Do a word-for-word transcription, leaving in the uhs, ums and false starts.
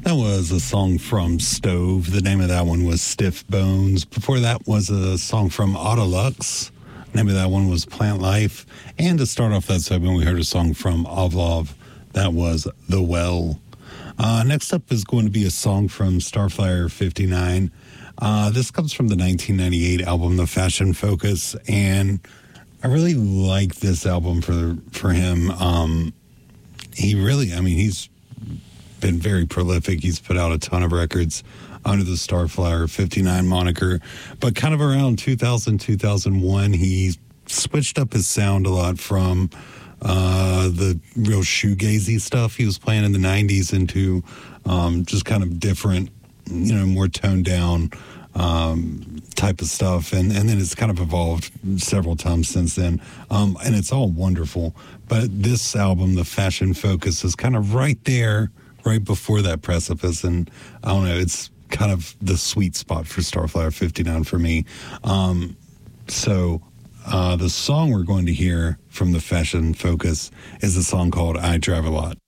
That was a song from Stove. The name of that one was Stiff Bones. Before that was a song from Autolux. The name of that one was Plant Life. And to start off that segment, we heard a song from Ovlov. That was The Well. Uh, next up is going to be a song from Starflyer fifty-nine. Uh, this comes from the nineteen ninety-eight album, The Fashion Focus. And I really like this album for, for him. Um, he really, I mean, he's been very prolific. He's put out a ton of records under the Starflyer fifty-nine moniker, but kind of around two thousand, two thousand one, he switched up his sound a lot from uh, the real shoegazy stuff he was playing in the nineties into um, just kind of different, you know, more toned down um, type of stuff. And, and then it's kind of evolved several times since then. Um, and it's all wonderful. But this album, The Fashion Focus, is kind of right there, right before that precipice, and I don't know, it's kind of the sweet spot for Starflyer fifty-nine for me. Um, so uh, the song we're going to hear from The Fashion Focus is a song called I Drive a Lot.